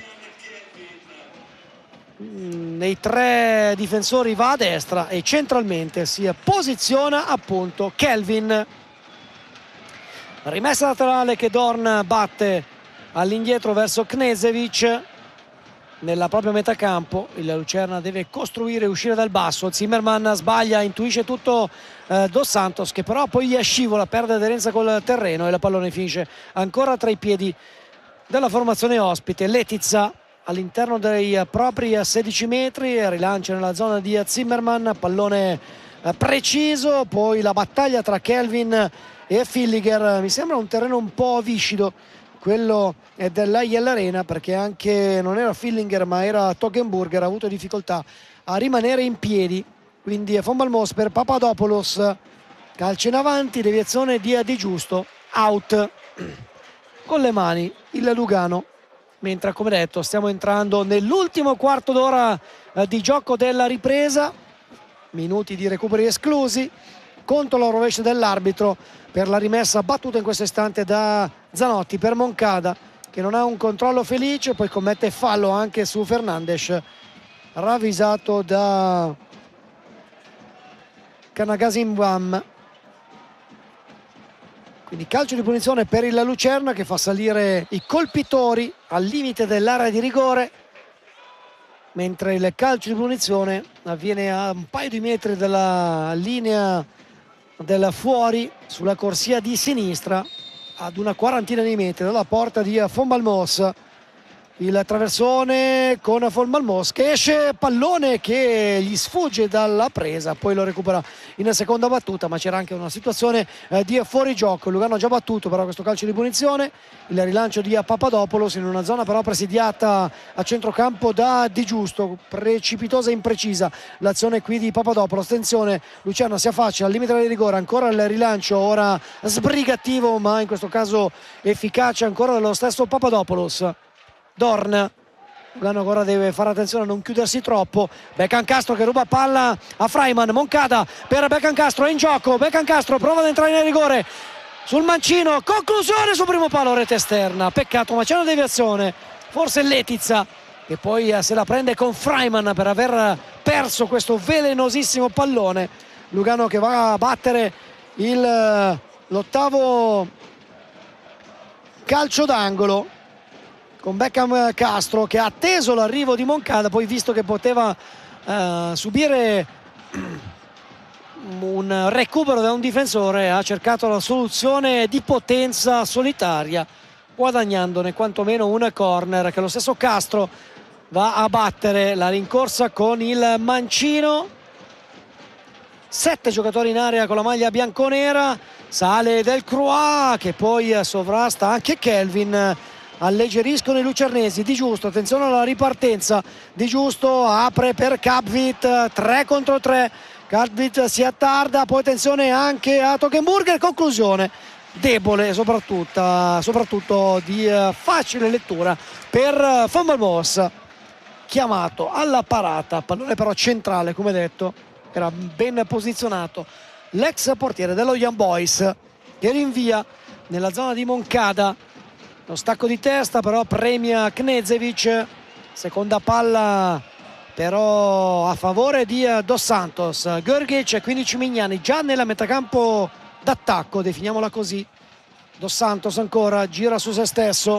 nei 3 difensori va a destra e centralmente si posiziona appunto Kelvin. Rimessa laterale che Dorn batte all'indietro verso Knežević nella propria metà campo. Il Lucerna deve costruire e uscire dal basso. Zimmerman sbaglia, intuisce tutto Dos Santos, che però poi scivola, perde aderenza col terreno e la pallone finisce ancora tra i piedi della formazione ospite. Letizza all'interno dei propri 16 metri, rilancia nella zona di Zimmerman, pallone preciso, poi la battaglia tra Kelvin e Filiger. Mi sembra un terreno un po' viscido quello dell'AIL Arena, perché anche non era Fillinger ma era Toggenburger, ha avuto difficoltà a rimanere in piedi. Quindi Von Balmos per Papadopoulos, calcio in avanti, deviazione di Giusto, out. con le mani il Lugano, mentre come detto stiamo entrando nell'ultimo quarto d'ora di gioco della ripresa, minuti di recuperi esclusi, contro la rovescia dell'arbitro per la rimessa battuta in questo istante da Zanotti per Moncada, che non ha un controllo felice, poi commette fallo anche su Fernandes, ravvisato da Kanagazinvam. Quindi calcio di punizione per il Lucerna che fa salire i colpitori al limite dell'area di rigore, mentre il calcio di punizione avviene a un paio di metri dalla linea del fuori, sulla corsia di sinistra, ad una quarantina di metri dalla porta di Font Balmos. Il traversone con Font Balmos che esce, pallone che gli sfugge dalla presa, poi lo recupera in seconda battuta, ma c'era anche una situazione di fuorigioco. Lugano ha già battuto però questo calcio di punizione, il rilancio di Papadopoulos in una zona però presidiata a centrocampo da Di Giusto, precipitosa e imprecisa l'azione qui di Papadopoulos. Attenzione, Lucerna si affaccia al limite del rigore, ancora il rilancio, ora sbrigativo ma in questo caso efficace ancora dello stesso Papadopoulos. Dorn, Lugano ancora deve fare attenzione a non chiudersi troppo. Beckham Castro che ruba palla a Freiman, Moncada per Beckham Castro, è in gioco, Beckham Castro prova ad entrare nel rigore sul mancino, conclusione sul primo palo, rete esterna, peccato ma c'è una deviazione, forse Letizia che poi se la prende con Freiman per aver perso questo velenosissimo pallone. Lugano che va a battere l'ottavo calcio d'angolo con Beckham Castro che ha atteso l'arrivo di Moncada, poi visto che poteva subire un recupero da un difensore ha cercato la soluzione di potenza solitaria, guadagnandone quantomeno un corner che lo stesso Castro va a battere. La rincorsa con il mancino, 7 giocatori in area con la maglia bianconera, sale Del Croix che poi sovrasta anche Kelvin. Alleggeriscono i lucernesi. Di Giusto, attenzione alla ripartenza, Di Giusto apre per Kapvit, 3 contro 3, Kapvit si attarda, poi attenzione anche a Toggenburger, conclusione debole soprattutto di facile lettura per Font Balmos, chiamato alla parata, pallone però centrale, come detto era ben posizionato l'ex portiere dello Young Boys che rinvia nella zona di Moncada. Lo stacco di testa però premia Knežević, seconda palla però a favore di Dos Santos. Grgić e quindi Cimignani già nella metacampo d'attacco, definiamola così. Dos Santos ancora gira su se stesso,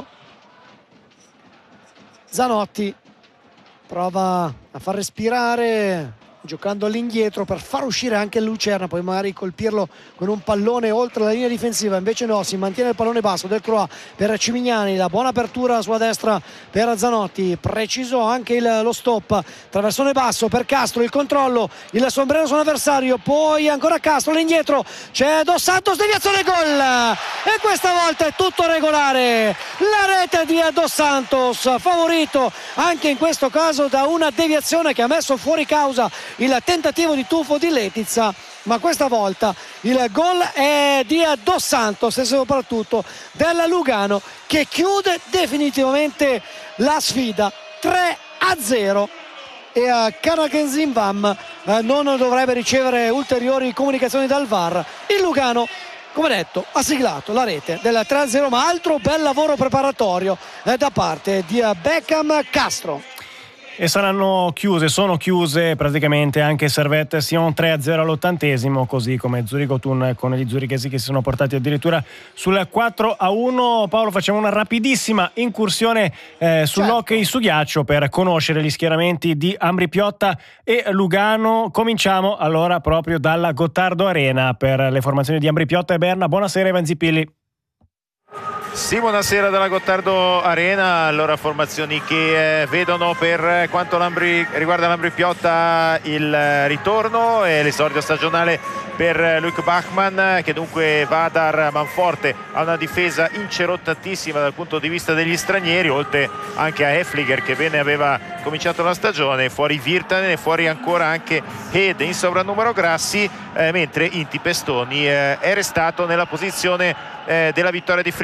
Zanotti prova a far respirare giocando all'indietro per far uscire anche il Lucerna, poi magari colpirlo con un pallone oltre la linea difensiva, invece no, si mantiene il pallone basso. Del Croix per Cimignani, la buona apertura sulla destra per Zanotti, preciso anche lo stop, traversone basso per Castro, il controllo, il sombrero sull'avversario, poi ancora Castro all'indietro, c'è Dos Santos, deviazione, gol, e questa volta è tutto regolare, la rete di Dos Santos, favorito anche in questo caso da una deviazione che ha messo fuori causa il tentativo di tuffo di Letizia, ma questa volta il gol è di Dos Santos e soprattutto della Lugano che chiude definitivamente la sfida 3-0 e Kanagazinvam non dovrebbe ricevere ulteriori comunicazioni dal VAR. Il Lugano, come detto, ha siglato la rete del 3-0, ma altro bel lavoro preparatorio da parte di Beckham Castro. E sono chiuse praticamente anche Servette Sion 3-0 all'80°, così come Zurigo Thun con gli zurichesi che si sono portati addirittura sul 4-1. Paolo, facciamo una rapidissima incursione sull'hockey su ghiaccio per conoscere gli schieramenti di Ambri Piotta e Lugano. Cominciamo allora proprio dalla Gottardo Arena per le formazioni di Ambri Piotta e Berna. Buonasera Ivan Zippilli. Sì, buonasera dalla Gottardo Arena. Allora, formazioni che vedono per quanto riguarda l'Ambri Piotta il ritorno e l'esordio stagionale per Luc Bachmann, che dunque va a dar manforte a una difesa incerottatissima dal punto di vista degli stranieri, oltre anche a Hefliger che bene aveva cominciato la stagione, fuori Virtanen e fuori ancora anche Head, in sovrannumero Grassi, mentre Inti Pestoni è restato nella posizione della vittoria di Friburgo.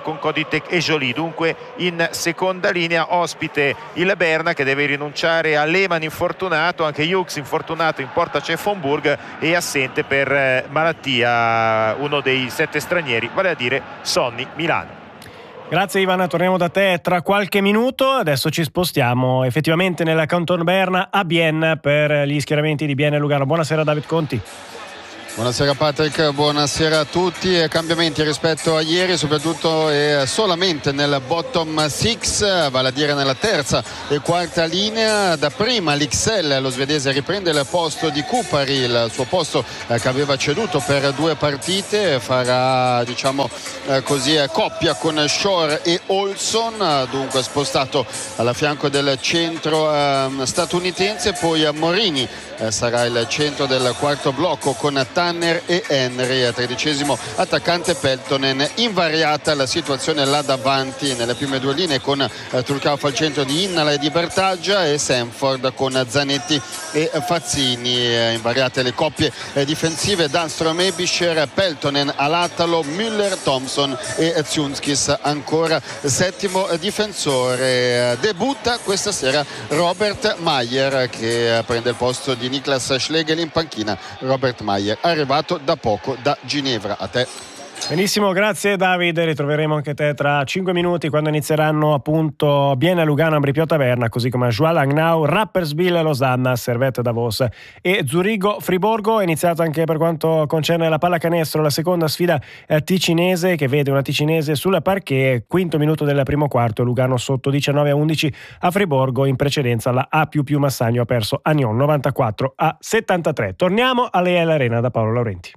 con Koditek e Joly. Dunque in seconda linea ospite il Berna, che deve rinunciare a Lehmann infortunato, anche Hughes infortunato, in porta c'è von Burg e assente per malattia uno dei 7 stranieri, vale a dire Sonny Milano. Grazie Ivan, torniamo da te tra qualche minuto. Adesso ci spostiamo effettivamente nella Canton Berna a Bienne per gli schieramenti di Bienne e Lugano. Buonasera David Conti. Buonasera Patrick, buonasera a tutti. Cambiamenti rispetto a ieri, soprattutto e solamente nel bottom 6, vale a dire nella terza e quarta linea. Da prima l'Ixelles, lo svedese, riprende il posto di Kupari, il suo posto che aveva ceduto per 2 partite, farà così coppia con Shore e Olson, dunque spostato alla fianco del centro statunitense. Poi Morini sarà il centro del quarto blocco con Tanner e Henry, 13° attaccante Peltonen. Invariata la situazione là davanti nelle prime 2 linee con Turcauf al centro di Innala e di Bertaggia e Sanford con Zanetti e Fazzini. Invariate le coppie difensive, Danstrom e Bischer, Peltonen, Alatalo, Müller, Thompson e Zunskis ancora 7° difensore. Debutta questa sera Robert Mayer, che prende il posto di Niklas Schlegel in panchina. Robert Mayer, arrivato da poco da Ginevra. A te. Benissimo, grazie David, ritroveremo anche te tra 5 minuti quando inizieranno appunto Bienne, Lugano, Ambri-Piotta Berna, così come Joie-Langnau, Rapperswil, Losanna, Servette, Davos e Zurigo, Friburgo. È iniziata anche per quanto concerne la pallacanestro la seconda sfida ticinese, che vede una ticinese sulla parquet. 5° minuto del primo quarto, Lugano sotto 19-11 a Friburgo. In precedenza la A++ Massagno ha perso a Nyon 94-73. Torniamo all'EL Arena da Paolo Laurenti.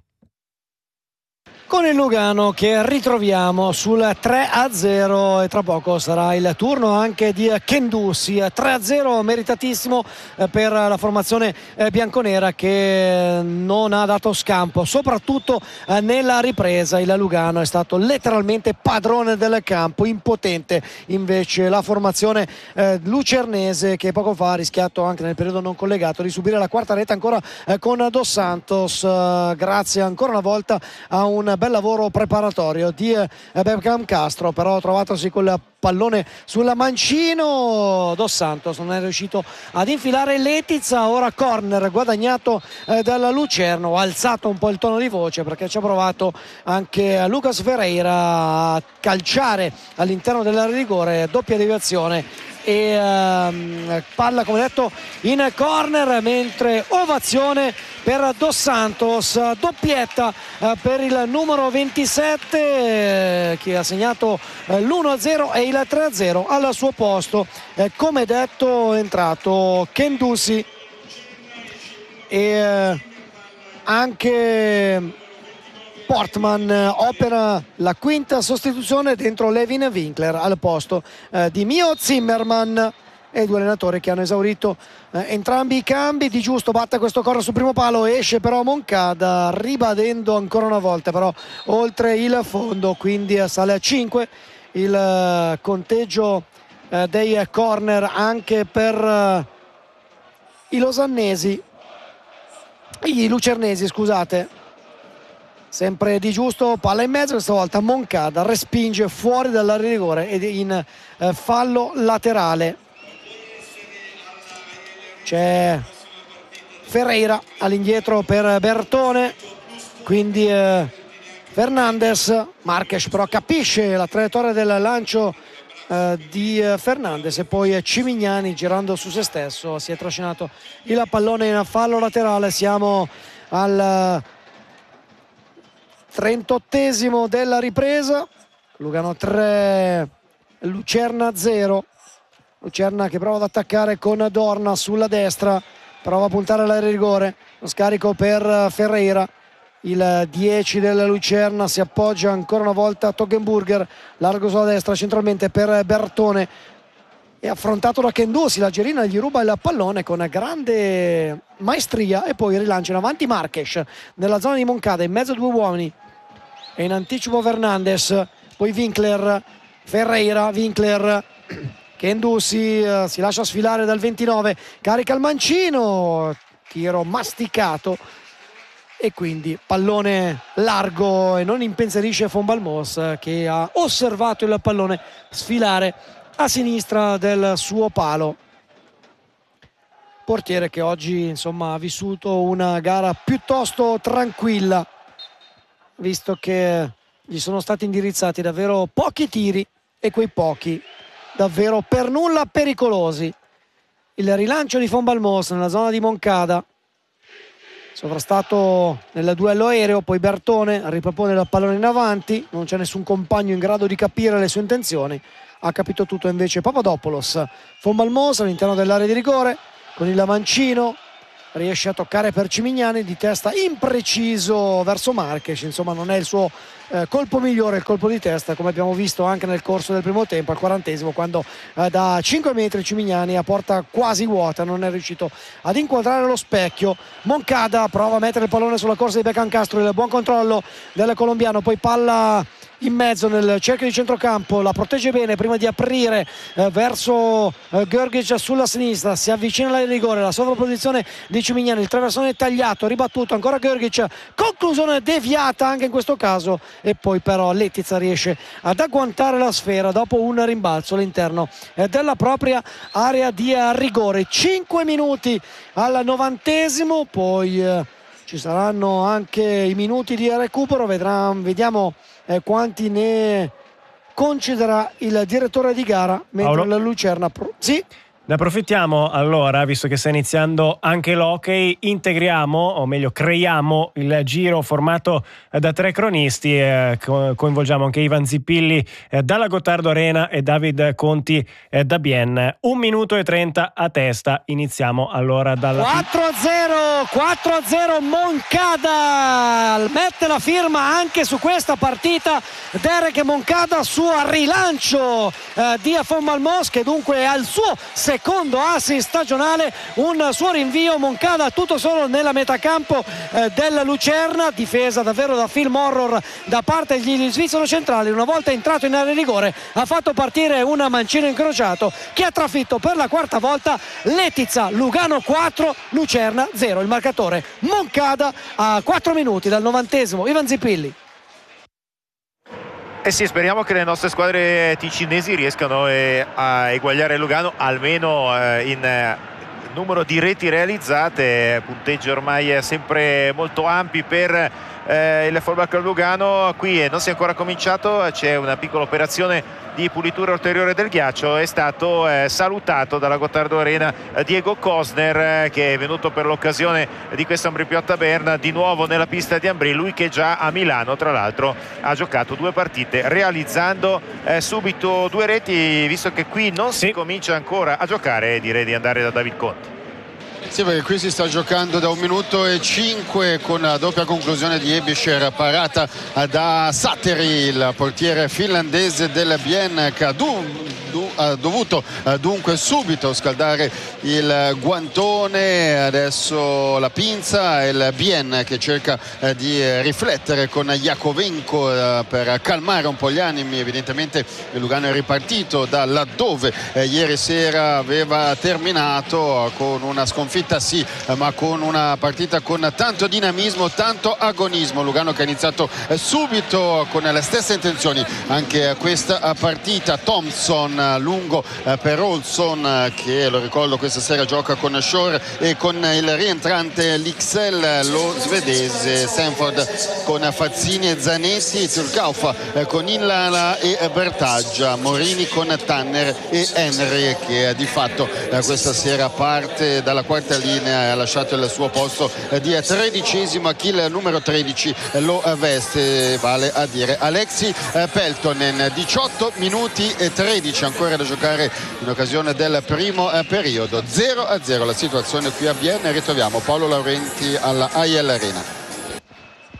Con il Lugano che ritroviamo sul 3-0 e tra poco sarà il turno anche di Kendussi. 3-0 meritatissimo per la formazione bianconera, che non ha dato scampo, soprattutto nella ripresa. Il Lugano è stato letteralmente padrone del campo, impotente invece la formazione lucernese, che poco fa ha rischiato, anche nel periodo non collegato, di subire la quarta rete ancora con Dos Santos, grazie ancora una volta a un bel lavoro preparatorio di Beckham Castro, però trovatosi col pallone sulla mancino Dos Santos non è riuscito ad infilare Letizia. Ora corner guadagnato dalla Lucerno. Ha alzato un po' il tono di voce perché ci ha provato anche Lucas Ferreira a calciare all'interno dell'area di rigore, doppia deviazione e palla, come detto, in corner, mentre ovazione per Dos Santos, doppietta per il numero 27 che ha segnato l'1-0 e il 3-0. Al suo posto, come detto, è entrato Kendussi e anche Portman opera la quinta sostituzione dentro Levin Winkler al posto di Mio Zimmermann, e 2 allenatori che hanno esaurito entrambi i cambi. Di Giusto batte questo corner sul primo palo, esce però Moncada ribadendo ancora una volta però oltre il fondo, quindi sale a 5 il conteggio dei corner anche per i lucernesi, scusate. Sempre Di Giusto, palla in mezzo, questa volta Moncada respinge fuori dall'area di rigore ed in fallo laterale. C'è Ferreira all'indietro per Bertone, quindi Fernandes. Marques però capisce la traiettoria del lancio di Fernandes e poi Cimignani, girando su se stesso, si è trascinato il pallone in fallo laterale. Siamo al 38esimo della ripresa. Lugano 3, Lucerna 0. Lucerna che prova ad attaccare con Dorna sulla destra, prova a puntare all'area di rigore, lo scarico per Ferreira. Il 10 della Lucerna si appoggia ancora una volta a Toggenburger, largo sulla destra centralmente per Bertone, è affrontato da Kendussi. L'Algerina gli ruba il pallone con grande maestria e poi rilancia in avanti Marques nella zona di Moncada, in mezzo a 2 uomini e in anticipo Fernandes, poi Winkler, Ferreira, Winkler, Kendussi si lascia sfilare dal 29, carica il mancino, tiro masticato e quindi pallone largo e non impensierisce Von Balmos, che ha osservato il pallone sfilare a sinistra del suo palo. Portiere che oggi insomma ha vissuto una gara piuttosto tranquilla, visto che gli sono stati indirizzati davvero pochi tiri e quei pochi davvero per nulla pericolosi. Il rilancio di Von Balmos nella zona di Moncada, sovrastato nel duello aereo, poi Bertone ripropone il pallone in avanti, non c'è nessun compagno in grado di capire le sue intenzioni, ha capito tutto invece Papadopoulos. Von Balmos all'interno dell'area di rigore con il mancino, riesce a toccare per Cimignani di testa impreciso verso Marques, insomma non è il suo colpo migliore, il colpo di testa, come abbiamo visto anche nel corso del primo tempo, al 40esimo, quando da 5 metri Cimignani a porta quasi vuota non è riuscito ad inquadrare lo specchio. Moncada prova a mettere il pallone sulla corsa di Beckham Castro, il buon controllo del colombiano, poi palla in mezzo nel cerchio di centrocampo, la protegge bene prima di aprire verso Grgic sulla sinistra, si avvicina all'area di rigore, la sovrapposizione di Cimignani, il traversone tagliato, ribattuto ancora Grgic, conclusione deviata anche in questo caso, e poi però Letizia riesce ad agguantare la sfera dopo un rimbalzo all'interno della propria area di rigore. 5 minuti al 90esimo, poi ci saranno anche i minuti di recupero, vediamo quanti ne concederà il direttore di gara, mentre Paolo? la Lucerna sì. Ne approfittiamo allora, visto che sta iniziando anche l'hockey, integriamo, o meglio creiamo il giro formato da 3 cronisti, coinvolgiamo anche Ivan Zippilli dalla Gottardo Arena e David Conti da Bienne. 1 minuto e 30 a testa, iniziamo allora dalla 4-0 Moncada mette la firma anche su questa partita. Derek Moncada, suo rilancio di Von Balmos, che dunque ha il suo secondo assist stagionale, un suo rinvio. Moncada tutto solo nella metà campo della Lucerna, difesa davvero da film horror da parte degli svizzero centrali. Una volta entrato in area di rigore ha fatto partire un mancino incrociato che ha trafitto per la 4ª volta Letizia. Lugano 4, Lucerna 0, il marcatore. Moncada a 4 minuti dal 90esimo. Ivan Zippilli. Eh sì, speriamo che le nostre squadre ticinesi riescano a eguagliare Lugano almeno in numero di reti realizzate, punteggi ormai sempre molto ampi per il Football Club Lugano. Qui non si è ancora cominciato, c'è una piccola operazione di pulitura ulteriore del ghiaccio. È stato salutato dalla Gottardo Arena Diego Kosner, che è venuto per l'occasione di questa Ambri Piotta Berna di nuovo nella pista di Ambri, lui che già a Milano tra l'altro ha giocato 2 partite realizzando subito 2 reti. Visto che qui non si comincia ancora a giocare, direi di andare da David Conti. Sì, perché qui si sta giocando da 1 minuto e 5 con la doppia conclusione di Ebischer, parata da Satteri, il portiere finlandese del Bien, che ha dovuto dunque subito scaldare il guantone. Adesso la pinza, il Bien che cerca di riflettere con Jakovenko per calmare un po' gli animi. Evidentemente il Lugano è ripartito da laddove ieri sera aveva terminato, con una sconfitta sì, ma con una partita con tanto dinamismo, tanto agonismo. Lugano che ha iniziato subito con le stesse intenzioni anche questa partita. Thompson lungo per Olson, che lo ricordo questa sera gioca con Shore, e con il rientrante l'Ixel, lo svedese. Sanford con Fazzini e Zanetti, Turcaufa con Inlala e Bertaggia, Morini con Tanner e Henry, che di fatto questa sera parte dalla 4ª linea e ha lasciato il suo posto di 13esimo a chi il numero 13 lo veste, vale a dire Alexi Peltonen. 18 minuti e 13 ancora da giocare in occasione del primo periodo. 0-0 la situazione qui a Bienne. Ritroviamo Paolo Laurenti alla AIL Arena.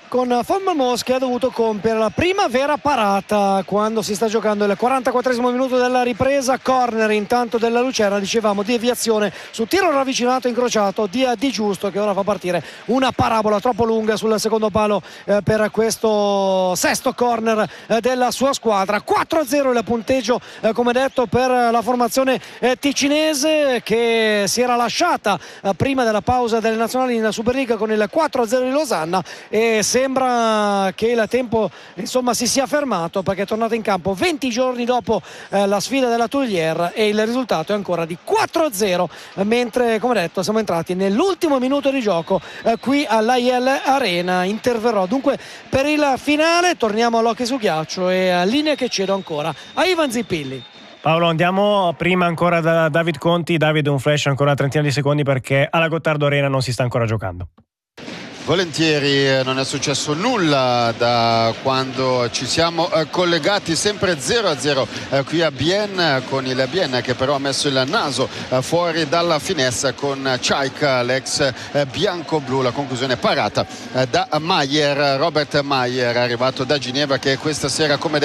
con Von Malmos che ha dovuto compiere la prima vera parata quando si sta giocando il 44esimo minuto della ripresa. Corner intanto della Lucerna, dicevamo deviazione su tiro ravvicinato incrociato di Di Giusto, che ora fa partire una parabola troppo lunga sul secondo palo per questo sesto corner della sua squadra. 4-0 il punteggio come detto per la formazione ticinese, che si era lasciata prima della pausa delle nazionali in Superliga con il 4-0 di Losanna, e sembra che il tempo insomma si sia fermato, perché è tornata in campo 20 giorni dopo la sfida della Tuilier e il risultato è ancora di 4-0, mentre come detto siamo entrati nell'ultimo minuto di gioco qui all'AIL Arena. Interverrò dunque per il finale. Torniamo all'hockey su ghiaccio e linea che cedo ancora a Ivan Zippilli. Paolo, andiamo prima ancora da David Conti. David, un flash ancora una trentina di secondi, perché alla Gottardo Arena non si sta ancora giocando. Volentieri, non è successo nulla da quando ci siamo collegati, sempre 0-0 qui a Bienne, con il Bienne che però ha messo il naso fuori dalla finestra con Chaik, l'ex bianco-blu. La conclusione parata da Maier, Robert Maier, arrivato da Ginevra, che questa sera come